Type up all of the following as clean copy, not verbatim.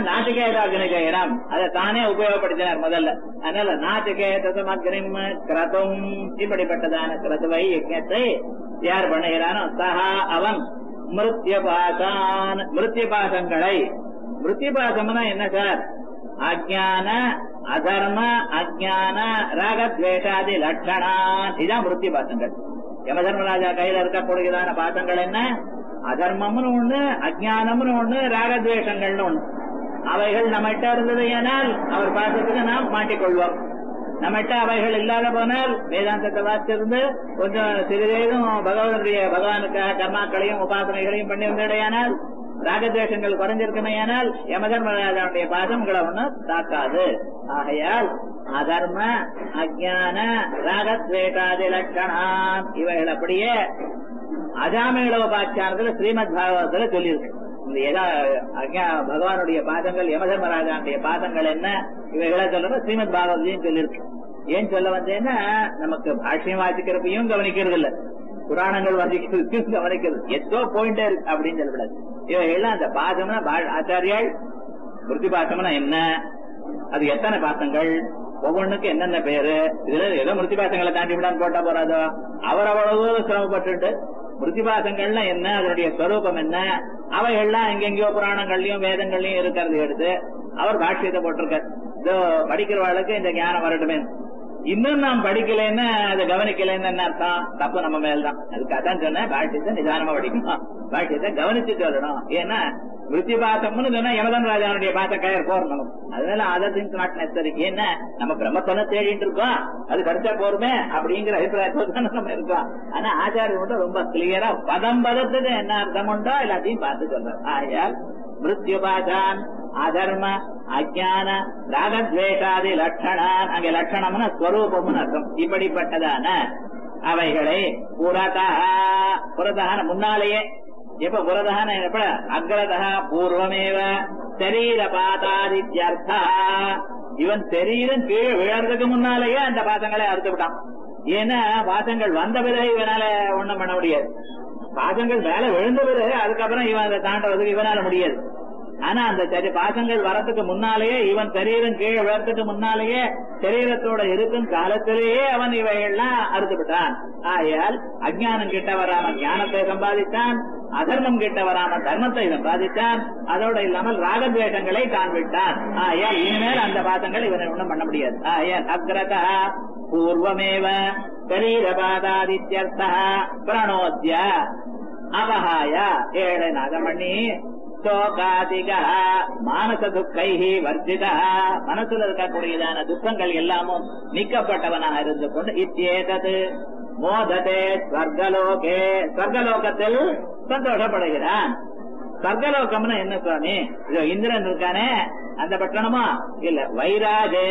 நாச்சிகேத அக்னி ஜெயனம் அதை தானே உபயோகப்படுத்தினார் முதல்ல. அதனால நாச்சிகேதம் அக்னிம் கிரதும் இப்படிப்பட்டதான கிரதுவை யஜ்ஞத்தை யார் பண்ணுகிறானோ சஹா அவன் மிருத்யபாசான் மிருத்யபாசங்களை. மிருத்யபாசம்னா என்ன சார்? அஜ்ஞான அதர்ம அஜ்ஞான ராகத்வேஷாதி லட்சணான், இதான் மிருத்யபாசங்கள். யமதர்மராஜா கையில இருக்கக்கூடியதான பாசங்கள் என்ன? அதர்மம்னு ஒண்ணு, அஜ்ஞானம்னு ஒண்ணு, ராகத்வேஷங்கள்னு ஒண்ணு. அவைகள் நம்மகிட்ட இருந்தது ஏனால் அவர் பாசத்துக்கு நாம் மாட்டிக்கொள்வோம். நம்மகிட்ட அவைகள் இல்லாத போனால் வேதாந்தத்தை வாசிச்சிருந்து கொஞ்சம் சிறிதேதும் பகவானுக்காக கர்மாக்களையும் உபாசனைகளையும் பண்ணி வந்தடையானால், ராகத்வேஷங்கள் குறைஞ்சிருக்கணையானால் யமதர்மராஜாவுடைய பாசம் உங்களை ஒண்ணும் தாக்காது. ஆகையால் அதர்ம அஜ்ஞான ராகத்வேஷாதி லட்சணான் இவைகள் அப்படியே அஜாமேளோபாச்சாரத்துல ஸ்ரீமத் பாகவதத்துல சொல்லியிருக்கு. பகவானுடைய பாதங்கள் யமதர்மராஜாவுடைய பாதங்கள் என்ன இவைகளை சொல்ற ஸ்ரீமத் பாகவதையும் சொல்லியிருக்கு. ஏன் சொல்ல வந்தேன்னா, நமக்கு பாஷ்யம் வாசிக்கிறப்பையும் கவனிக்கிறது இல்ல, புராணங்கள் வாசிக்கிறதுக்கும் கவனிக்கிறது, எத்தோ பாயிண்டே இருக்கு அப்படின்னு சொல்லக்கூடாது. இவைகள்லாம் அந்த பாசம்னா ஆச்சாரியால் மிருத்தி பாசம்னா என்ன, அது எத்தனை பாசங்கள், ஒவ்வொன்றுக்கு என்னென்ன பேரு, இதுல ஏதோ மிருத்தி பாசங்களை தாண்டி விடான்னு போட்டா போறாதோ. அவர் அவ்வளவு சிரமப்பட்டு மிருத்திபாசங்கள்னா என்ன, அதனுடைய ஸ்வரூபம் என்ன, அவைகள்லாம் எங்கெங்கயோ புராணங்கள்லயும் வேதங்கள்லயும் இருக்கிறது எடுத்து அவர் பாஷ்யத்தை போட்டிருக்கார். இதோ படிக்கிறவாளுக்கு இந்த ஞானம் வரட்டுமே. இன்னும் நாம் படிக்கலன்னு அதை கவனிக்கலன்னு என்ன அர்த்தம்? தப்பு நம்ம மேல்தான். அதுக்காகத்தான் சொன்னேன், பாஷ்யத்தை நிதானமா படிக்கணும், பாஷ்யத்தை கவனிச்சு சொல்லணும். ஏன்னா மிருத்திபாசம்னு சொன்னா யமதர்மராஜாவுடைய பாச கயர் போறணும். அதனால அதர் திங்ஸ் நாட் நெசசரி. ஏன்னா நம்ம பிரம்மத்தனை தேடிட்டு இருக்கோம், அது கிடைச்சா போருமே அப்படிங்கிற அபிப்பிராயத்தோட நம்ம இருக்கோம். ஆனா ஆச்சாரியர் மட்டும் ரொம்ப கிளியரா பதம் பதத்துக்கு என்ன அர்த்தம் உண்டோ எல்லாத்தையும் பார்த்து சொல்றார். ஆயால் மிருத்யுபாசான் அதர்ம அஜான ராகத்வேஷாதி லட்சணான், அங்க லட்சணம்னு ஸ்வரூபம்னு அர்த்தம். இப்படிப்பட்டதான அவைகளை புரதகான முன்னாலேயே, எப்ப புரதகான எப்ப அக்ரதா பூர்வமேவ சரீர பாதாதித்யர்த்தா, இவன் சரீரம் கீழே விழறதுக்கு முன்னாலேயே அந்த பாசங்களை அறுத்து விட்டான். ஏன்னா பாசங்கள் வந்த பிறகு இவனால ஒண்ணும் பண்ண முடியாது. பாசங்கள் மேல விழுந்த பிறகு அதுக்கப்புறம் இவன் அதை தாண்டறதுக்கு இவனால முடியாது. ஆனா அந்த பாசங்கள் வரத்துக்கு முன்னாலேயே, இவன் சரீரம் கீழே விழறதுக்கு முன்னாலேயே சரீரத்தோட இருக்கும் காலத்திலேயே அவன் இவைகள்லாம் அறுத்து விட்டான். ஆயால் அஜ்ஞானம் கிட்ட வராம ஞானத்தை சம்பாதித்தான், அதர்மம் கிட்ட வராம தர்மத்தை சம்பாதித்தான், அதோட இல்லாமல் ராகத்வேஷங்களை காண்பித்தான். ஆயால் இனிமேல் அந்த பாசங்கள் இவனை ஒண்ணும் பண்ண முடியாது. ஆயால் அக்ரதா பூர்வமேவ சரீரபாதாதித்யர்த்தா பிரணோத்ய அவஹாய ஏழை நாகமணி சோகாதிக மானச துக்கை வர்ஜித, மனசுல இருக்கக்கூடியதான துக்கங்கள் எல்லாமும் நீக்கப்பட்டவனாக இருந்து கொண்டு இத்யேதது மோததே ஸ்வர்கலோகே, ஸ்வர்கலோகத்தில் சந்தோஷப்படுகிறான். ஸ்வர்கலோகம்னா என்ன சுவாமி? இதோ இந்திரன் இருக்கானே அந்த பட்டணமா இல்ல, வைராஜே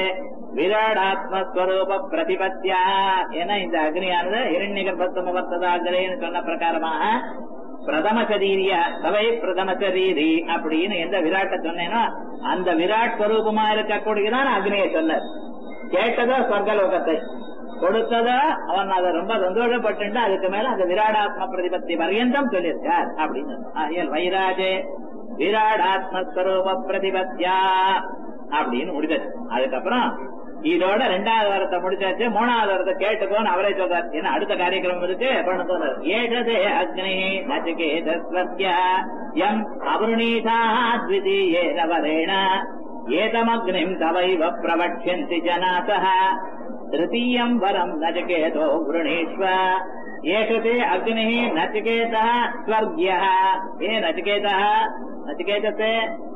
விராடாத்மஸ்வரூப பிரதிபத்தியா. ஏன்னா இந்த அக்னியானது இரண்யகர்ப்பத்தமவர்த்ததாகரேன்னு சொன்ன பிரகாரமாக பிரதம சரீரிய சவை பிரதம சரீரி அப்படின்னு எந்த விராட்ட சொன்னேனோ அந்த விராட் ஸ்வரூபமா இருக்கக்கூடியதான் அக்னியை சொன்னார். கேட்டதோ ஸ்வர்கலோகத்தை, கொடுத்ததோ அவன் அதை ரொம்ப சந்தோஷப்பட்டு அதுக்கு மேல அந்த விராடாத்ம பிரதிபத்தி பர்யந்தம் சொல்லியிருக்கார் அப்படின்னு. வைராஜே விராடாத்மஸ்வரூப பிரதிபத்தியா அப்படின்னு முடிச்சது. அதுக்கப்புறம் இதோட 2வது வாரத்தை முடிச்சாச்சு, 3வது வாரத்தை கேட்டுக்கோன்னு அவரே சொல்றார். ஏன்னா அடுத்த காரியக்கிரமம் இருக்கு. ஏஷதே அக்னி நச்சிகேதஸ்வர்யா யம் அவ்ருணீதாத்விதீயேன வரேண ஏதமக்னிம் தவைவ பிரவக்ஷ்யந்தி ஜனாசஹ திருத்தீயம் வரம் நச்சிகேதோ விருணீஷ்வ. ஏஷதே அக்னி நச்சிகேதः ஸ்வர்க்யः. ஏ நச்சிகேதः நச்சிகேதஸே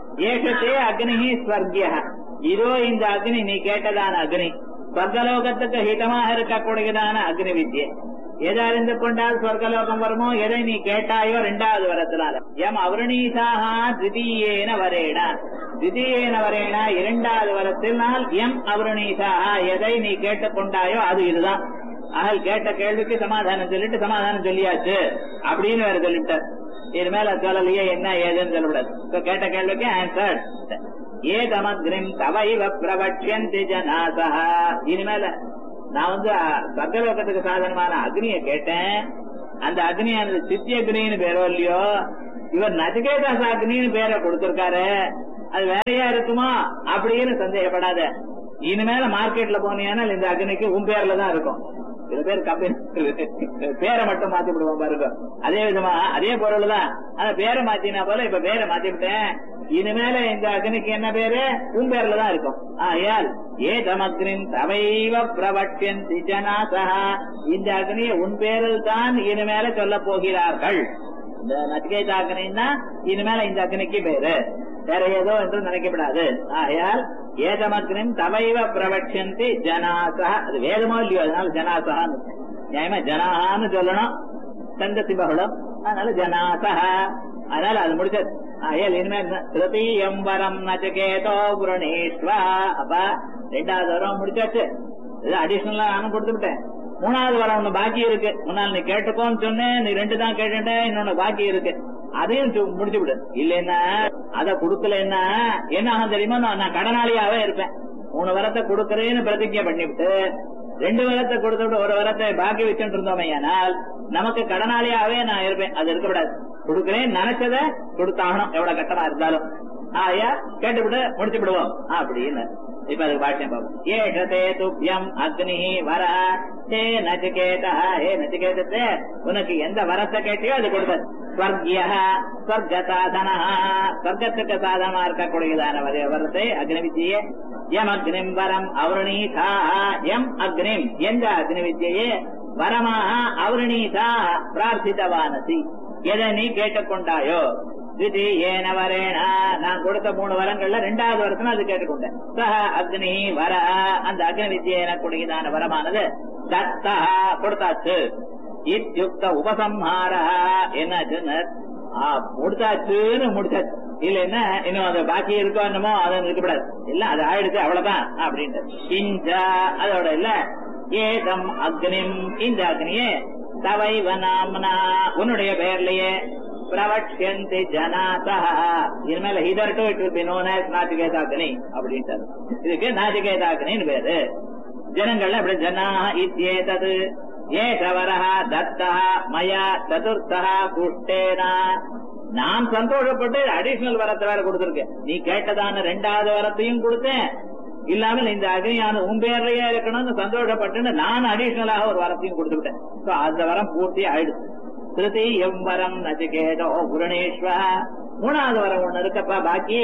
ஏஷதே அக்னி ஸ்வர்க்யः. இதோ இந்த அக்னி நீ கேட்டதான அக்னி ஸ்வர்கலோகத்துக்கு ஹிதமாக இருக்கக்கூடியதான அக்னி வித்யை. எதை அறிந்து கொண்டால் ஸ்வர்கலோகம் வருமோ, எதை நீ கேட்டாயோ 2வது வரத்தினால. எம் அவ்ருணீசாக திதீயேன வரேன, திதீயேன வரேன 2வது வரத்தினால் எம் அவ்ருணீசாக எதை நீ கேட்டுக்கொண்டாயோ அது இதுதான். ஆகல் கேட்ட கேள்விக்கு சமாதானம் சொல்லிட்டு சமாதானம் சொல்லியாச்சு அப்படின்னு வேற சொல்லிட்டார். இது மேல சொல்லலையே என்ன ஏதுன்னு சொல்லக்கூடாது. கேட்ட கேள்விக்கு ஆன்சர் ஏதமக்னிம் தவைவ பிரவக்ஷ்யந்தி ஜனாசஹ. இனிமேல நான் ஸ்வர்கலோகத்துக்கு சாதனமான அக்னியை கேட்டேன். அந்த அக்னியானது சித்தி அக்னின்னு பேரோ இல்லையோ, இவர் நச்சிகேதாச அக்னின்னு பேரை கொடுத்திருக்காரு. அது வேறையா இருக்குமா அப்படின்னு சந்தேகப்படாத. இனிமேல மார்க்கெட்ல போனீங்கன்னா இந்த அக்னிக்கு உன் பேர்ல தான் இருக்கும். சில பேர் கம்பெனி பேரை மட்டும் மாத்தி விடுவோம் பாருங்க. அதே விதமா அதே பொருள் தான், அந்த பேரை மாத்தினா போல இப்ப பேரை மாத்திவிட்டேன், இனிமேல இந்த அக்னிக்கு என்ன பேரு உன் பேர்ல தான் இருக்கும். ஆயால் ஏதமக்னின் தவைவ பிரவட்யந்தி ஜனாசா, இந்த அக்னியை உன் பேரில் தான் இனிமேல சொல்ல போகிறார்கள். இந்த நச்சிகேதா அக்னின்னா இனிமேல இந்த அக்னிக்கு பேரு வேற ஏதோ என்று நினைக்கப்படாது. ஆகையால் ஏதமக்னின் தவைவ பிரவட்சந்தி ஜனாசா, அது வேதமோ இல்லையோ அதனால ஜனாசான்னு நியாயமா ஜனான்னு சொல்லணும், சந்தசி பகுளம், அதனால ஜனாசா. அதனால அது முடிச்சது. ஆகையால் இனிமேல் திருத்தீயம் வரம் நச்சிகேதோ புரணேஸ்வா. அப்ப 2வது வரம் முடிச்சாச்சு. இது அடிஷனலா நானும் கொடுத்து விட்டேன். 3வது வரம் ஒண்ணு பாக்கி இருக்கு. முன்னால் நீ கேட்டுக்கோன்னு சொன்னேன், நீ 2 தான் கேட்டுட்ட, இன்னொன்னு பாக்கி இருக்கு, அதையும் முடிச்சு விடு. இல்லைன்னா அத குடுக்கலன்னா என்ன ஆகும் தெரியுமா, நான் கடனாளியாவே இருப்பேன். 3 வரத்தை கொடுக்கறேன்னு பிரதிஜை பண்ணிவிட்டு 2 வரத்தை கொடுத்துட்டு 1 வரத்தை பாக்கி வச்சுட்டு இருந்தோமே, ஆனால் நமக்கு கடனாளியாவே நான் இருப்பேன். அது இருக்கக்கூடாது. கொடுக்கறேன் நினைச்சத கொடுத்தாகணும், எவ்வளவு கட்டமா இருந்தாலும். ஆயா கேட்டுவிட்டு முடிச்சு விடுவோம் அப்படின்னு. இப்ப அதுக்கு பாஷ்யம் பார்ப்போம். ஏஷதே துப்யம் அக்னி வர ஹே நச்சிகேதா, ஹே நச்சிகேதத்தே உனக்கு எந்த வரத்தை கேட்டியோ அது கொடுத்தது. ஸ்வர்கிய ஸ்வர்க சாதனா, ஸ்வர்க்கத்துக்கு சாதனமா இருக்கக்கூடியதான வரத்தை அக்னி வித்தியே. எம் அக்னிம் வரம் அவருணீதா, எம் அக்னிம் எந்த அக்னி வித்தியே வரமாக அவருணீதா பிரார்த்தித்தவானசி, எதை நீ கேட்டுக்கொண்டாயோ. ஏன வரேனா, நான் கொடுத்த 3 வரங்கள்ல 2வது வரத்துல அது கேட்டுக்கொண்டேன். சஹ அக்னி வர, அந்த அக்னி வித்தியை எனக்கூடியதான வரமானது தத்தா கொடுத்தாச்சு. இத்யுக்த உபசம்ஹார, என்னாச்சுன்னு முடிச்சாச்சுன்னு முடிச்சாச்சு. இல்லைன்னா இன்னும் அது பாக்கி இருக்கோ என்னமோ அதை இருக்கக்கூடாது, இல்ல அது ஆயிடுச்சு அவ்வளவுதான் அப்படின்ட்டு. இஞ்சா அதோட இல்ல ஏதம் அக்னிம், இந்த அக்னியே தவைவ நாம்னா உன்னுடைய பெயர்லயே பிரவட்யந்தி ஜனாசா, இனிமேல Khidr to it will be known as நாச்சிகேதாக்னி அப்படின்றது. இதுக்கு நாச்சிகேதாக்னின்னு பேரு. ஜனங்கள்ல அப்படி ஜனா இத்யேதது ஏகவரஹ தத்தஹ மயா சதுர்த்தஹ புஷ்டேனா, நான் சந்தோஷப்பட்டு அடிஷனல் வரத்தை வேற கொடுத்திருக்கேன். நீ கேட்டதான 2வது வரத்தையும் கொடுத்தேன், இல்லாமல் இந்த அக்னியான உன் பேர்லயே இருக்கணும்னு சந்தோஷப்பட்டு நான் அடிஷனலாக ஒரு வரத்தையும் கொடுத்துட்டேன். அந்த வரம் பூர்த்தி ஆயிடுச்சு. திருத்தீயம் வரம் நச்சிகேதோ புரணேஸ்வர, 3வது வரம் ஒண்ணு இருக்கப்பா, பாக்கி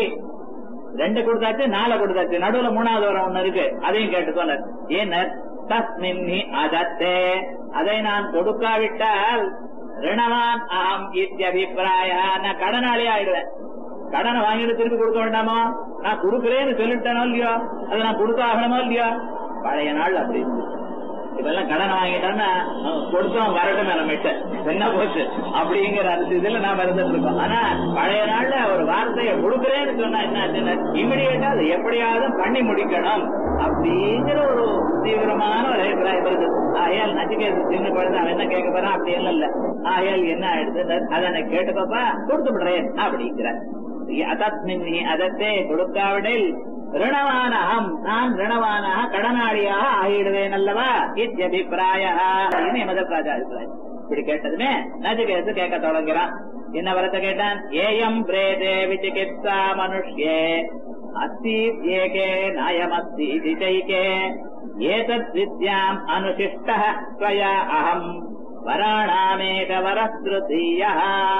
2 கொடுத்தாச்சு, 4 கொடுத்தாச்சு, நடுவுல 3வது வரம் ஒண்ணு இருக்கு, அதையும் கேட்டுக்கொள்ள. ஏன்னா தஸ்மின்னி அதத்தே, அதை நான் கொடுக்காவிட்டால் ரிணவான் அகம் இத்யபிப்ராய, நான் கடனாளி ஆயிடுவேன். கடனை வாங்கிட்டு திருப்பி கொடுக்க வேண்டாமோ, நான் கொடுக்குறேன்னு சொல்லிட்டேனோ இல்லையோ, அதை நான் கொடுக்க ஆகணுமோ இல்லையோ. பழைய நாள் அப்படி இதெல்லாம் கடன் வாங்கிட்டோம்னா கொடுத்தோம் வரட்டும் மிட்ட என்ன போச்சு அப்படிங்கிற இதுல நாம இருந்துட்டு இருக்கோம். ஆனா பழைய நாள்ல ஒரு வார்த்தையை கொடுக்குறேன்னு சொன்னா என்ன இமிடியேட்டா அதை எப்படியாவது பண்ணி முடிக்கணும் அப்படிங்கிற ஒரு தீவிரமான ஒரு அபிப்பிராயம் இருக்கு. ஆயால் நச்சிகேது சின்ன குழந்தை அவன் என்ன கேட்க போறான் அப்படி எல்லாம் இல்ல. ஆயால் என்ன ஆயிடுது, அதை கேட்டுக்கப்பா கொடுத்து விடுறேன் அப்படிங்கிற. அதத்தே கொடுக்காவிடில் ரிணவானகம், நான் ரிணவானக கடனாளியாக ஆகிடுவேன் அல்லவா இத்யபிப்ராய, மதராஜா அபிப்பிராயம். இப்படி கேட்டதுமே நச்சிகேது கேட்க தொடங்குறான். என்ன வரத்தை கேட்டான், ஏயம் பிரேதே விசிகித்சா மனுஷ்யே அஸ்தி ஏகே நாயமஸ்தி திசைகே ஏதத் வித்யாம் அனுசிஷ்டः ஸ்வயா அஹம் வராணாமேக வரஸ்ருதியா.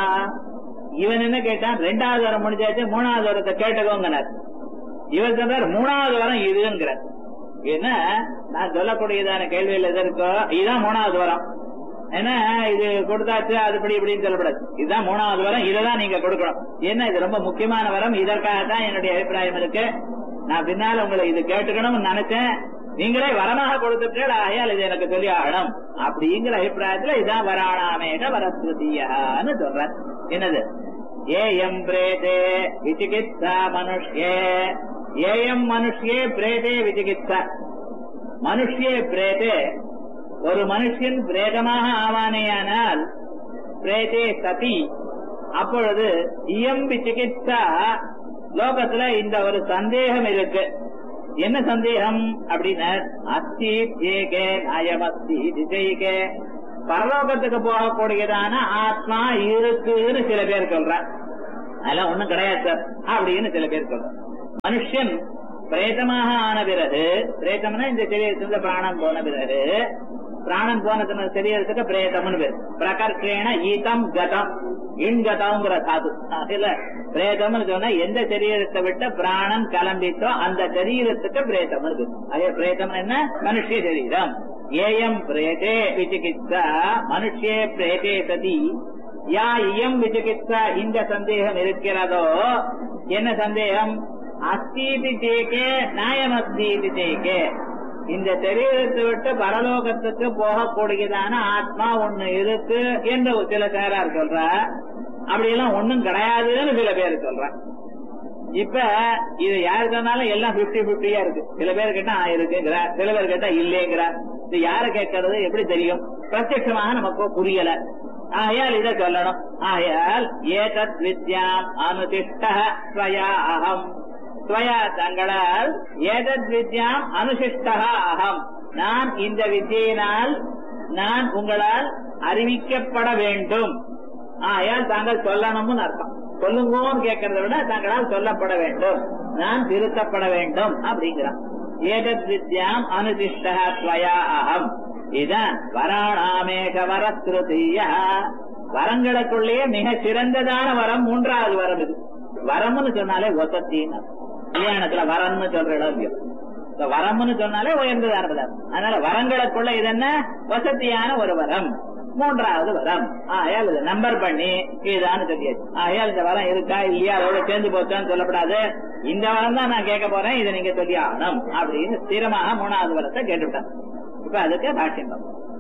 இவன் என்ன கேட்டான், 2வது வரம் முடிஞ்சாச்சு, 3வது வரத்தை கேட்டுக்கோங்கனர். இவர் சொன்னார் 3வது வரம் இதுங்கிறார். ஏன்னா நான் சொல்லக்கூடியதான கேள்வியில் எது இருக்கோ இதுதான் 3வது வரம். ஏன்னா இது கொடுத்தாச்சு அதுபடி இப்படின்னு சொல்லப்படாது. இதுதான் 3வது வரம், இதைதான் நீங்க கொடுக்கணும். ஏன்னா இது ரொம்ப முக்கியமான வரம், இதற்காகத்தான் என்னுடைய அபிப்பிராயம் இருக்கு. நான் பின்னால உங்களை இது கேட்டுக்கணும்னு நினைச்சேன், நீங்களே வரமாக கொடுத்துட்டேன், ஆகையால் இது எனக்கு சொல்லி ஆகணும் அப்படிங்கிற அபிப்பிராயத்துல இதான் வராணாமேக வரஸ்ருதியான்னு சொல்ற. என்னது, ஏயம் பிரேதே விசிகித்சா மனுஷ்யே, ஏயம் மனுஷ்யே பிரேதே விசிகித்சா. மனுஷ்யே பிரேதே, ஒரு மனுஷன் பிரேதமாக ஆவானேயானால் பிரேதே சதி, அப்பொழுது இயம் விசிகித்சா. லோகத்துல இந்த ஒரு சந்தேகம் இருக்கு. என்ன சந்தேகம் அப்படின்னா, அஸ்தி ஏகே அயமஸ்தி திசைகே, பரலோகத்துக்கு போகக்கூடியதான ஆத்மா இருக்குன்னு சில பேர் சொல்ற. அதெல்லாம் ஒண்ணும் கிடையாது சார் அப்படின்னு சில பேர் சொல்றாங்க. மனுஷன் பிரேதமாக ஆன பிறகு, பிரேதம்னா இந்த சரீரத்துல பிராணம் போன பிறகு, பிராணம் போன சரீரத்துக்கு பிரேதம்னு பேர். பிரகர்ஷேன ஈதம் கதம், இன்கதம்ங்கிற தாது. இல்ல பிரேதம்னு சொன்னா எந்த சரீரத்தை விட்டு பிராணம் கிளம்பிட்டோ அந்த சரீரத்துக்கு பிரேதம்னு பேர். அதே பிரேதம் என்ன? மனுஷ சரீரம். ஏயம் பிரேதே விசிகித்சா மனுஷே பிரேதே சதி யா இயம் விசிகித்சா, இந்த சந்தேகம் இருக்கிறதோ, என்ன சந்தேகம்? அஸ்தீதி சேகே நாயம் அஸ்தீதி சேகே, இந்த சரீரத்தை விட்டு பரலோகத்துக்கு போகக்கூடியதான ஆத்மா ஒண்ணு இருக்கு என்று சில பேரார் சொல்ற. அப்படியெல்லாம் ஒண்ணும் கிடையாதுன்னு சில பேர் சொல்ற. இப்ப இது யாரு சொன்னாலும் எல்லாம் 50-50 இருக்கு. சில பேர் கேட்டா இருக்குங்கிற, சில பேர் கேட்டா இல்லைங்கிற. இது யார கேட்கறது எப்படி தெரியும்? பிரத்யட்சமாக நமக்கு புரியல. ஆயால் இதை சொல்லணும். ஆயால் ஏதத் வித்யாம் அனுதிஷ்டஹ ஸ்வயா அகம், ஸ்வயா தங்களால், ஏதத் வித்யாம் அனுசிஷ்டஹ அகம், நான் இந்த வித்தியினால் நான் உங்களால் அறிவிக்கப்பட வேண்டும். ஆயால் தாங்கள் சொல்லணும்னு அர்த்தம். சொல்லுங்கன்னு கேட்கறத விட தங்களால் சொல்லப்பட வேண்டும், நான் திருத்தப்பட வேண்டும் அப்படிங்கிறான். ஏதத் வித்யாம் அனுதிஷ்டஹ ஸ்வயா அகம். இதான் வராணாமேக வரஸ்ருதிய, வரங்களுக்குள்ளேயே மிக சிறந்ததான வரம் மூன்றாவது வரம் இது. வரம்னு சொன்னாலே வசத்தின்னு, கல்யாணத்துல வரம்னு சொல்ற இடம், வரம்னு சொன்னாலே உயர்ந்ததானது. அதனால வரங்களுக்குள்ள இது என்ன? வசதியான ஒரு வரம், மூன்றாவது வரம். ஆயால் இதை நம்பர் பண்ணி இதுதான் சொல்லியாச்சு. ஆயால் இந்த வரம் இருக்கா இல்லையா அதோட சேர்ந்து போச்சான்னு சொல்லப்படாது. இந்த வரம் தான் நான் கேட்க போறேன், இதை நீங்க சொல்லி ஆகணும் அப்படின்னு ஸ்திரமாக மூணாவது வரத்தை கேட்டுவிட்டேன். இப்ப அதுக்கு பாஷ்யம்.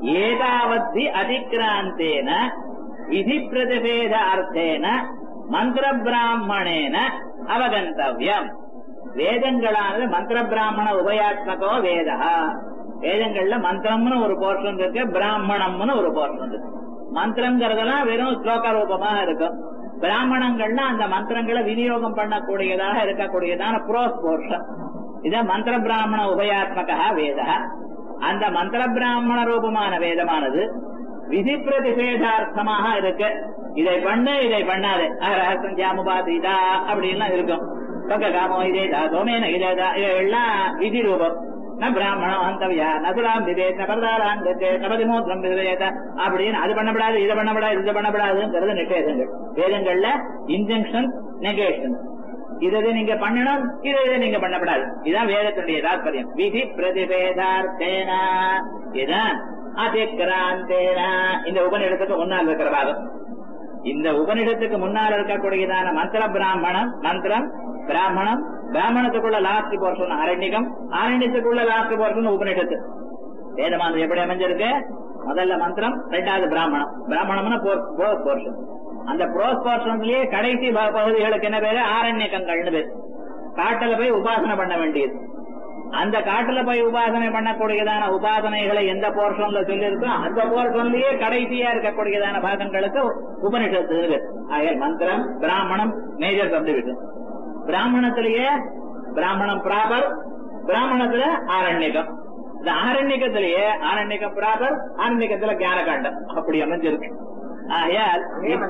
ஏதாவத்தி அதிக்ராந்தேன விதி பிரதிபேத அர்த்தேன மந்திர பிராமணேன அவகந்தவ்யம். வேதங்களானது மந்திர பிராமண உபயாத்மகோ வேதா. வேதங்கள்ல மந்திரம்னு ஒரு போர்ஷன் இருக்கு, பிராமணம்னு ஒரு போர்ஷன் இருக்கு. மந்திரம்ங்கிறதெல்லாம் வெறும் ஸ்லோக ரூபமாக இருக்கும். பிராமணங்கள்னா அந்த மந்திரங்களை விநியோகம் பண்ணக்கூடியதாக இருக்கக்கூடியதான புரோஸ் போர்ஷன். இத மந்திர பிராமண உபயாத்மகா வேத. அந்த மந்திர பிராமண ரூபமான வேதமானது விதி பிரதிஷேதார்த்தமாக இருக்கு. இதை பண்ணு இதை பண்ணாது, ஜாமுபாதீதா அப்படின்லாம் இருக்கும். காமோ இதேதா சோமேன இதேதா, இதெல்லாம் விதி ரூபம். பிராமணம் அந்தவியா நசுராம் விதேத பரதாராம் நபதிமோத்திரம் விதேத அப்படின்னு அது பண்ணப்படாது, இதை பண்ணப்படாது, இது பண்ணப்படாதுங்கிறது நிஷேதங்கள். வேதங்கள்ல இன்ஜங்ஷன் நெகேஷன், இதை நீங்க பண்ணணும், இதை நீங்க பண்ணப்படாது. இதுதான் வேதத்துடைய தாற்பயம். விதி பிரதிபேதார்த்தேன இதான் அதிக்ராந்தேன. இந்த உபநிடத்துக்கு முன்னால் இருக்கிற பாகம். இந்த உபநிடத்துக்கு முன்னால் இருக்கக்கூடியதான மந்திர பிராமணம், மந்திரம் பிராமணம், பிராமணத்துக்குள்ள லாஸ்ட் போர்ஷன் அரண்யகம், அரண்யத்துக்குள்ள லாஸ்ட் போர்ஷன் உபநிடத்து. வேதமானது எப்படி அமைஞ்சிருக்கு? முதல்ல மந்திரம், ரெண்டாவது பிராமணம். பிராமணம்னா போர்ஷன். அந்த புரோஸ் போர்ஷன்லயே கடைசி பகுதிகளுக்கு என்ன பேரு? ஆரண்யகங்கள்னு பேரு. காட்டுல போய் உபாசனை பண்ண வேண்டியது. அந்த காட்டுல போய் உபாசனை பண்ணக்கூடியதான உபாசனைகளை எந்த போர்ஷன்ல சொல்லி இருக்கோ அந்த போர்ஷன்லயே கடைசியா இருக்கக்கூடியதான பாகங்களுக்கு உபனிஷத்து. மந்திரம் பிராமணம் மேஜர் சப்டிவிஷன். பிராமணத்திலேயே பிராமணம் ப்ராப்பர், பிராமணத்துல ஆரண்யகம். இந்த ஆரண்யகத்திலேயே ஆரண்யகம் ப்ராப்பர், ஆரண்யகத்துல ஞானகாண்டம் அப்படி அமைஞ்சிருக்கு. ஆகையால்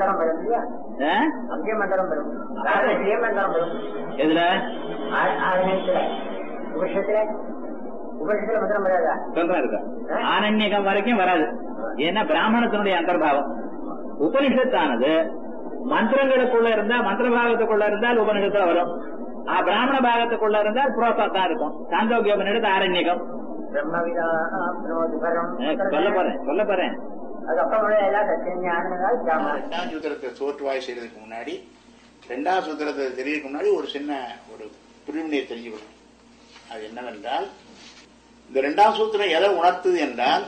எதுல ஆரண்யகம் வரைக்கும் வராது. ஏன்னா பிராமணத்தினுடைய அந்தர்பாவம். உபனிஷத்தானது மந்திரங்களுக்குள்ள இருந்தா, மந்திர பாகத்துக்குள்ள இருந்தால் உபனிஷத்துல வரும். பிராமண பாகத்துக்குள்ள இருந்தால் புரோசத்தா இருக்கும். சாந்தோக்கிய உபனிஷத்து ஆரண்யகம். சொல்ல போறேன். ரெண்டாம் சூத்திரத்தை தோற்றுவாய் செய்யறதுக்கு முன்னாடி, ரெண்டாம் சூத்திரத்தை தெரியறதுக்கு முன்னாடி ஒரு சின்ன ஒரு பிரிவினையை தெரிஞ்சுக்கணும். அது என்னவென்றால், இந்த ரெண்டாம் சூத்திரம் எதை உணர்த்துது என்றால்,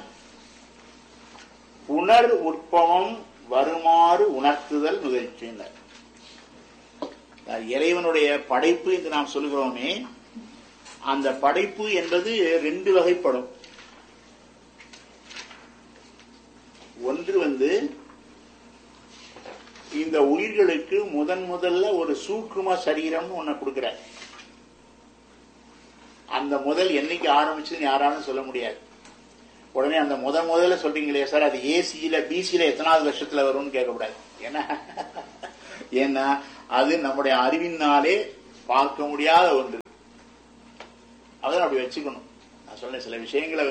உணர் உற்பவம் வருமாறு உணர்த்துதல் நிகழ்ச்சியினர். இறைவனுடைய படைப்பு என்று நாம் சொல்கிறோமே, அந்த படைப்பு என்பது ரெண்டு வகைப்படும். ஒன்று இந்த உயிர்களுக்கு முதல்ல ஒரு சூக்கும சரீரம்னு ஒண்ணு கொடுக்கிறார். அந்த முதல் என்னைக்கு ஆரம்பிச்சதுன்னு யாராலும் சொல்ல முடியாது. உடனே அந்த முதல்ல சொல்றீங்களே சார், அது ஏசியில பிசியில எத்தனாவது வருஷத்துல வரும்னு கேட்கக்கூடாது. ஏன்னா அது நம்முடைய அறிவினாலே பார்க்க முடியாத ஒன்று. அதான் அப்படி வச்சுக்கணும். நான் சொன்னேன் சில விஷயங்களை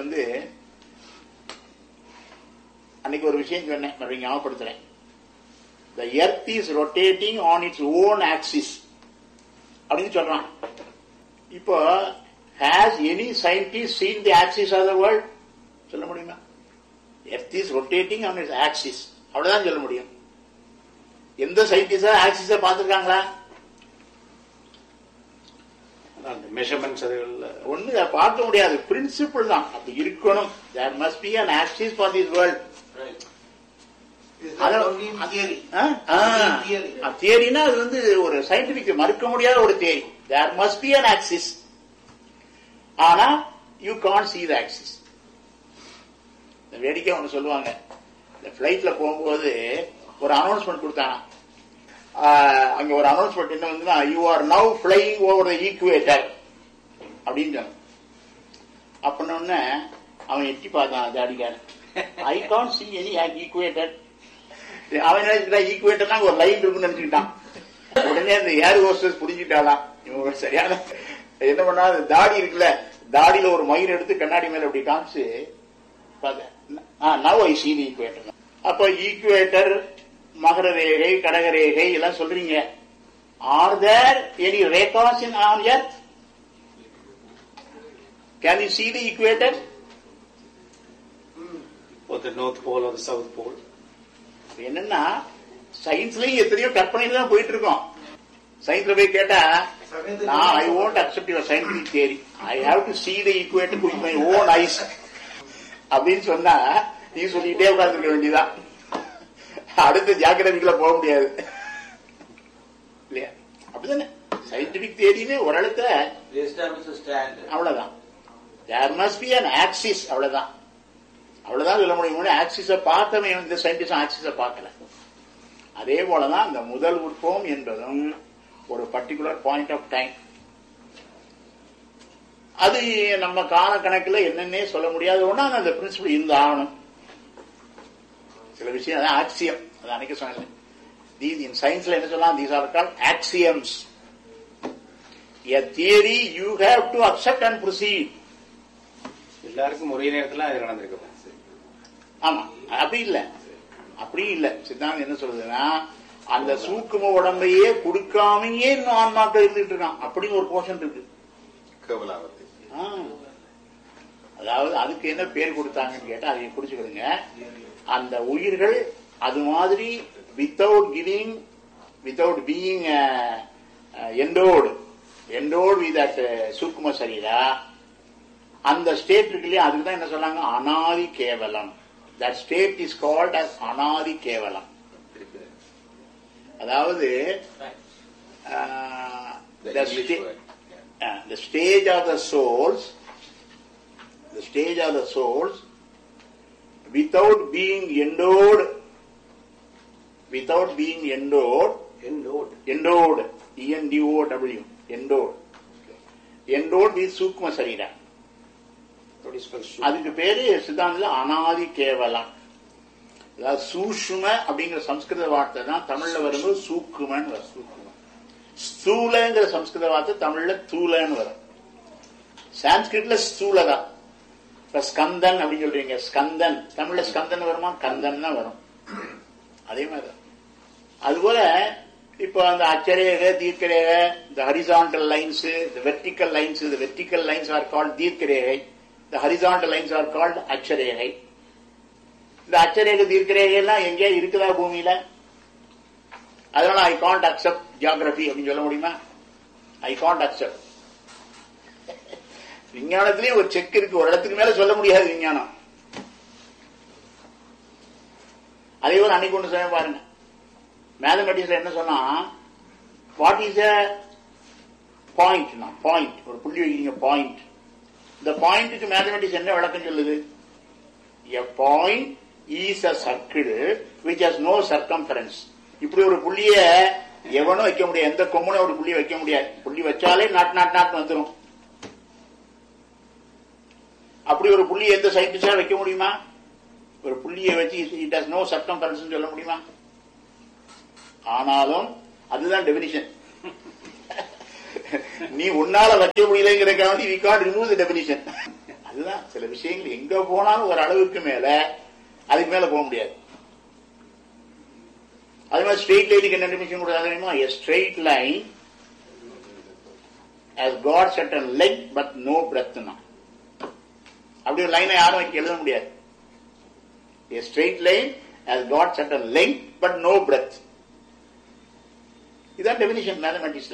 அன்னைக்கு ஒரு விஷயம் சொன்னேன், மறுபடியும் ஞாபகப்படுத்துறேன். The earth is rotating on its own axis அப்படின்னு சொல்றான். இப்போ has any scientist seen the axis of the world? சொல்ல முடியுமா? Earth is rotating on its axis, அவ்வளவுதான் சொல்ல முடியும். எந்த சயின்டிஸ்டா ஆக்சிஸ பார்த்திருக்காங்களா? மெஷர்மெண்ட்ஸ் ஒண்ணு பார்க்க முடியாது. பிரின்சிபிள் தான் அப்படி இருக்கணும். There must be an axis for this world. தியரினா அது ஒரு சயின்டிபிக் மறுக்க முடியாத ஒரு theory. There must be an axis. ஆனா you can't see the axis. வேடிக்கை ஒண்ணு சொல்லுவாங்க, இந்த பிளைட்ல போகும்போது ஒரு அனௌன்ஸ்மெண்ட் கொடுத்தாங்க. அங்க ஒரு அனௌன்ஸ்மெண்ட் என்ன வந்து, you are now flying over the equator அப்படின்னு சொன்ன. அப்படின்ன அவன் எட்டி பார்த்தான் ஜாடிக்கார. I can't see any equator. அவன் நினைச்சுக்கிட்டான் ஈக்குவேட்டர்னா ஒரு லைன் இருக்குன்னு நினைச்சுக்கிட்டான். உடனே அந்த ஏர் ஹோஸ்டஸ் புரிஞ்சுட்டாலாம். இவங்க சரியான என்ன பண்ணா, தாடி இருக்குல்ல, தாடியில ஒரு மயிர் எடுத்து கண்ணாடி மேல அப்படி காமிச்சு now I see the equator. அப்ப ஈக்குவேட்டர், மகர ரேகை, கடக ரேகை எல்லாம் சொல்றீங்க. R there any Rekha's in on earth? Can you see the equator? or the north pole or the south pole? என்னன்னா சயின்ஸ்லயும் எத்தனையோ கற்பனையில தான் போயிட்டு இருக்கோம். சயின்ஸ்ல போய் கேட்டா, நான் ஐ won't accept your scientific theory. I have to see the equator with my own eyes அப்படின்னு சொன்னா நீ சொல்லிட்டே உட்கார்ந்துருக்க வேண்டியதான். அடுத்த ஜியோகிராபிக்குள்ள போக முடியாது இல்லையா? அப்படிதானே சயின்டிபிக் தியரின்னு ஒரு இடத்துல அவ்வளவுதான். There must be an axis, அவ்வளவுதான். அவ்வளவுதான் சொல்ல முடியும். ஆக்சிஸ பார்த்தவன் இந்த சயின்டிஸ்ட் ஆக்சிஸ பார்க்கல. அதே போலதான் இந்த முதல் உட்பம் என்பதும் ஒரு பர்டிகுலர் பாயிண்ட் ஆஃப் டைம். அது நம்ம கால கணக்கில் என்னன்னே சொல்ல முடியாது. ஒன்னா அந்த பிரின்சிபல் இந்த ஆகணும். சில விஷயம் அதான் ஆக்சியம். அது அன்னைக்கு சொன்னேன். சயின்ஸ்ல என்ன சொல்லலாம்? These are called axioms. A theory you have to accept and proceed. எல்லாருக்கும் ஒரே நேரத்தில் அது நடந்திருக்கு. ஆமா, அப்படி இல்ல. சித்தாந்தம் என்ன சொல்றதுன்னா, அந்த சூக்கும உடம்பையே கொடுக்காமையே இன்னும் ஆன்மாக்கள் இருந்துட்டு இருக்கான். அப்படின்னு ஒரு போர்ஷன் இருக்கு. அதாவது அதுக்கு என்ன பேர் கொடுத்தாங்கன்னு கேட்டா அதை புடிச்சுக்கிடுங்க. அந்த உயிர்கள் அது மாதிரி without being endowed with that சூக்கும சரீரா, அந்த ஸ்டேட் இருக்கு இல்லையா, அதுக்கு தான் என்ன சொன்னாங்க? அனாதி கேவலம். That state is called as anadi kevalam. அதாவது the stage of the souls without being endowed endowed with sukma sarira. அதுக்கு பேரு சித்தாந்தத்துல அனாதி கேவலம். அதாவது சூஷ்ம அப்படிங்கிற சம்ஸ்கிருத வார்த்தை தான் தமிழ்ல வரும்போது சூக்குமன் வரும். ஸ்தூலங்கிற சம்ஸ்கிருத வார்த்தை தமிழ்ல தூலன்னு வரும். சான்ஸ்கிரிட்ல ஸ்தூலதான். இப்ப ஸ்கந்தன் அப்படின்னு சொல்றீங்க, ஸ்கந்தன் தமிழ்ல ஸ்கந்தன் வருமா? கந்தன் தான் வரும். அதே மாதிரி அதுபோல இப்போ அந்த அச்சரேகை, தீர்க்கரேகை, இந்த ஹரிசாண்டல் லைன்ஸ், இந்த வெர்டிக்கல் லைன்ஸ், இந்த vertical lines are called தீர்க்கரேகை. The horizontal lines are called அச்சரேகை. இந்த அச்சரேகை தீர்க்கரேகை எல்லாம் எங்கே இருக்குதா பூமியில? அதனால ஐ காண்ட் அக்செப்ட் ஜியோகிராபி அப்படின்னு சொல்ல முடியுமா? I can't accept. விஞ்ஞானத்திலேயே ஒரு செக் இருக்கு, ஒரு இடத்துக்கு மேல சொல்ல முடியாது விஞ்ஞானம். அதே போல அன்னைக்கு ஒன்று சொல்ல பாருங்க, மேத்தமெட்டிக்ஸ்ல என்ன சொன்னா, what is a point? Point ஒரு புள்ளி வைக்கிறீங்க, பாயிண்ட். இந்த பாயிண்ட்டுக்கு மேத்தமெட்டிக்ஸ் என்ன விளக்கம் சொல்லுது? A point is a circle which has no circumference. இப்படி ஒரு புள்ளிய எவனும் வைக்க முடியாது, எந்த கொம்பனும் ஒரு புள்ளி வைக்க முடியாது. புள்ளி வச்சாலே நாட்டு வந்துடும். அப்படி ஒரு புள்ளி எந்த சயின்டிஸ்டா வைக்க முடியுமா? ஒரு புள்ளியை வச்சு இட் ஹஸ் நோ சர்க்கம்ஃபரன்ஸ் சொல்ல முடியுமா? ஆனாலும் அதுதான் டெபினிஷன். நீ உன்னால வைக்க முடியலங்கிறக்காக we can't remove the definition. அதுதான் சில விஷயங்கள் எங்க போனாலும் ஒரு அளவுக்கு மேல அதுக்கு மேல போக முடியாது. அதே மாதிரி ஸ்ட்ரெயிட் லைனுக்கு என்ன டெபினிஷன் கொடுத்தாங்க? a straight line has got certain length but no breadth. அப்படி ஒரு லைனை யாரும் வைக்க எழுத முடியாது. a straight line has got certain length but no breadth. இதான் டெபினிஷன் மேத்தமேட்டிக்ஸ்ல.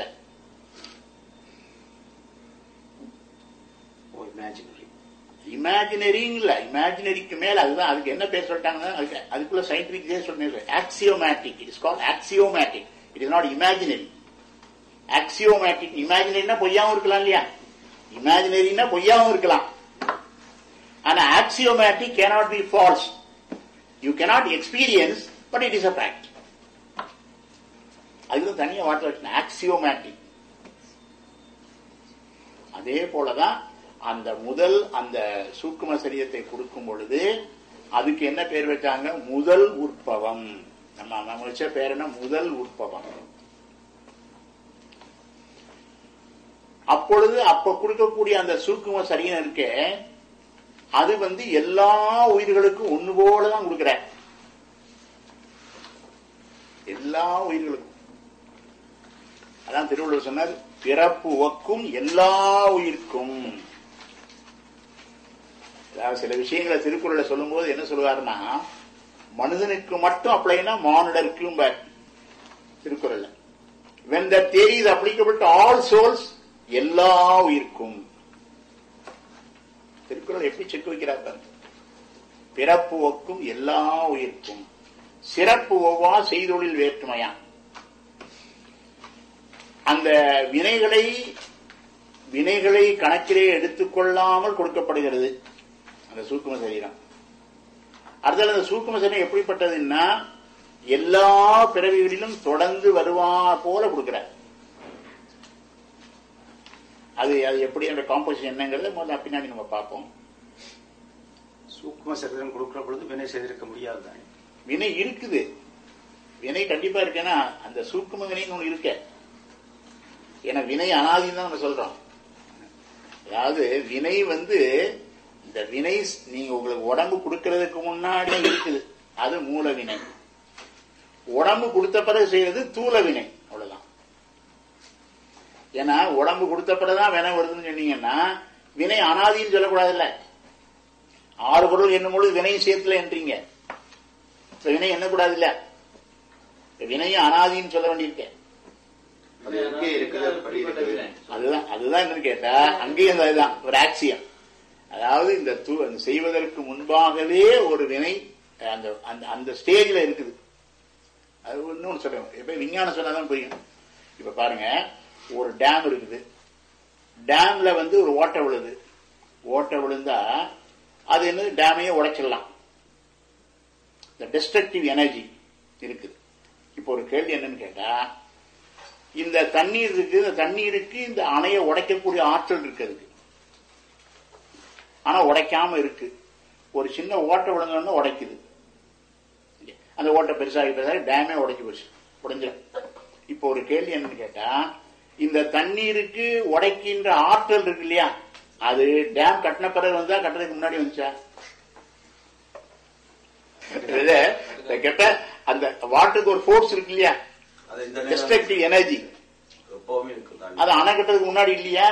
இமேஜினரி இல்ல, இமேஜினரிக்கு மேல அதுதான். அதுக்கு என்ன பேர் சொல்லிட்டாங்கன்னா அதுக்குள்ள சயின்டிபிக் சொல்லுங்க, axiomatic. It is called axiomatic. It is not imaginary. Axiomatic. இமேஜினரினா பொய்யாவும் இருக்கலாம் இல்லையா? இமேஜினரினா பொய்யாவும் இருக்கலாம். ஆனா axiomatic cannot be false. You cannot experience, but it is a fact. அதுக்கு தனியா வார்த்தை வச்சு ஆக்சியோமேட்டிக். அதே போலதான் அந்த முதல் அந்த சூக்கும சரீரத்தை கொடுக்கும் பொழுது அதுக்கு என்ன பேர் வச்சாங்க? முதல் உற்பவம். நம்ம வச்ச பேர் என்ன? முதல் உற்பவம். அப்பொழுது அப்ப கொடுக்கக்கூடிய அந்த சூக்கும சரீரம் இருக்கே, அது எல்லா உயிர்களுக்கும் ஒண்ணு போலதான் கொடுக்கிற. எல்லா உயிர்களுக்கும். அதான் திருவள்ளுவர் சொன்னார், பிறப்பு ஒக்கும் எல்லா உயிர்க்கும். சில விஷயங்களை திருக்குறளை சொல்லும் போது என்ன சொல்லுவாருன்னா, மனிதனுக்கு மட்டும் அப்ளைனா மானுடருக்கும் Thirukkural. when that theory is applicable to all souls, எல்லா உயிர்க்கும். திருக்குறள் எப்படி செக் வைக்கிறார்? பிறப்பு ஒக்கும் எல்லா உயிர்க்கும், சிறப்பு ஒவ்வா செய்தொழில் வேற்றுமையா. அந்த வினைகளை கணக்கிலே எடுத்துக்கொள்ளாமல் கொடுக்கப்படுகிறது அந்த சூக்கும சரீரம். அடுத்தது அந்த சூக்கும சரீரம் எப்படிப்பட்டதுன்னா, எல்லா பிறவிகளிலும் தொடர்ந்து வருவா போல கொடுக்கிறார். அது எப்படி அந்த காம்போசிஷன் என்னங்கிறத முதல்ல பின்னாடி நம்ம பார்ப்போம். சூக்கும சரீரம் கொடுக்கிற பொழுது வினை செய்திருக்க முடியாது. வினை இருக்குது, வினை கண்டிப்பா இருக்கேன்னா அந்த சூக்கும வினைன்னு ஒண்ணு இருக்க. ஏன்னா வினை அனாதின்னு தான் நம்ம சொல்றோம். அதாவது வினை இந்த வினை நீங்க உங்களுக்கு உடம்பு கொடுக்கறதுக்கு முன்னாடி இருக்குது, அது மூல வினை. உடம்பு கொடுத்த பிறகு செய்யறது தூல வினை, அவ்வளவுதான். ஏன்னா உடம்பு கொடுத்த பிறகுதான் வினை வருதுன்னு சொன்னீங்கன்னா வினை அனாதின்னு சொல்லக்கூடாதுல்ல. 6 பொருள் என்னும் பொழுது வினையும் சேர்த்துல என்றீங்க, வினை என்ன கூடாது இல்ல. வினையும் அனாதின்னு சொல்ல வேண்டியிருக்கேன். அதுதான் என்னன்னு கேட்டா அங்கேயும் அதுதான் ஒரு ஆக்சியம். அதாவது இந்த செய்வதற்கு முன்பாகவே ஒரு வினை அந்த ஸ்டேஜ்ல இருக்குது. அது இன்னொன்னு சொல்றேன், எப்ப விஞ்ஞானம் சொன்னாதான் புரியும். இப்ப பாருங்க, ஒரு டேம் இருக்குது, டேம்ல ஒரு ஓட்டை விழுது. ஓட்டை விழுந்தா அது என்ன, டேமையே உடைச்சிடலாம். இந்த டிஸ்ட்ரக்டிவ் எனர்ஜி இருக்குது. இப்போ ஒரு கேள்வி என்னன்னு கேட்டா, இந்த தண்ணீர் இருக்கு, இந்த தண்ணீருக்கு இந்த அணையை உடைக்கக்கூடிய ஆற்றல் இருக்கு, ஆனா உடைக்காம இருக்கு. ஒரு சின்ன ஓட்டை விழுந்தோன்னா உடைக்குது. அந்த ஓட்டை பெருசாகி டேமே உடைச்சு போச்சு, உடைஞ்சிடும். இப்போ ஒரு கேள்வி என்னன்னு கேட்டா, இந்த தண்ணீருக்கு உடைக்கின்ற ஆற்றல் இருக்கு இல்லையா, அது டேம் கட்டின பிறகு வந்தா கட்டுறதுக்கு முன்னாடி வந்துச்சா? கேட்ட அந்த வாட்டருக்கு ஒரு ஃபோர்ஸ் இருக்கு இல்லையா, டிஸ்ட்ரக்டிவ் எனர்ஜி, அது அணை கட்டுறதுக்கு முன்னாடி இல்லையா?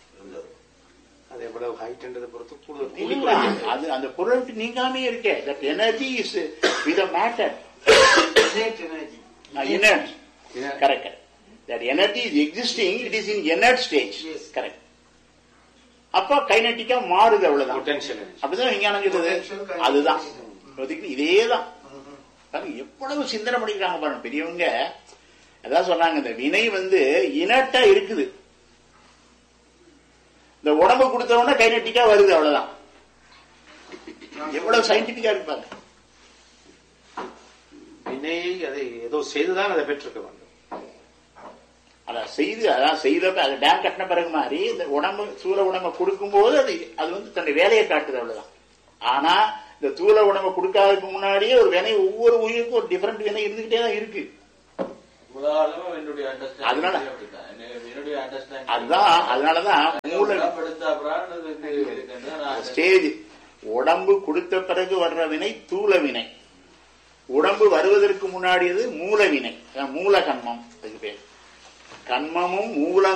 அது அந்த பொருள் நீங்காமே இருக்கே. That energy is with matter, inert. Correct. That energy is existing, it is in inert stage. Correct. அப்ப கைனட்டிக்கா மாறுது, அவ்வளவுதான். அப்படிதான் விஞ்ஞானம் சொல்றது. அதுதான் இதேதான். எவ்வளவு சிந்தனை பண்ணிக்கிறாங்க பாருங்க பெரியவங்க. அதான் சொன்னாங்க, இந்த வினை இனட்டா இருக்குது, இந்த உடம்பு கொடுத்தவொடனே கைனட்டிக்கா வருது, அவ்வளவுதான். எவ்வளவு சயின்டிபிக்கா இருப்பாங்க. வினை அதை ஏதோ செய்துதான் அதை பெற்றிருக்க வேண்டும். அதான் செய்தப்ப அது டேம் கட்டின பிறகு மாதிரி இந்த உடம்பு சூழ உடம்பை கொடுக்கும் போது அது தன்னுடைய வேலையை காட்டுது, அவ்வளவுதான். ஆனா இந்த தூள உடம்பை கொடுக்காததுக்கு முன்னாடியே ஒரு வினை, ஒவ்வொரு உயிருக்கும் ஒரு டிஃபரெண்ட் வினை இருந்துகிட்டே தான் இருக்கு. அதனாலதான் ஸ்டேஜ் உடம்பு கொடுத்த பிறகு வர்ற வினை தூல வினை, உடம்பு வருவதற்கு முன்னாடியது மூல வினை, மூல கண்மம். அதுக்கு பேர் கண்மமும் மூல